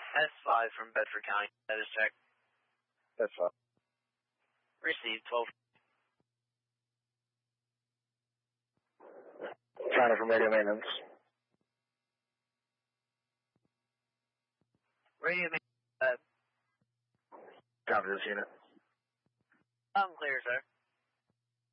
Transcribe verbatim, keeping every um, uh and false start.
S five from Bedford County. Status check. That's fine. Received twelve. China from radio maintenance. Radio maintenance. Uh, Copy this unit. I'm clear, sir.